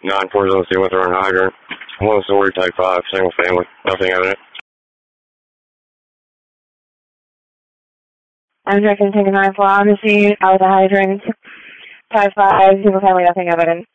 940 with our hydrant. 1 story, type 5, single family. Nothing evident. I'm checking, taking 9-4 on the scene, out with the hydrant. Type 5, single family, nothing evident.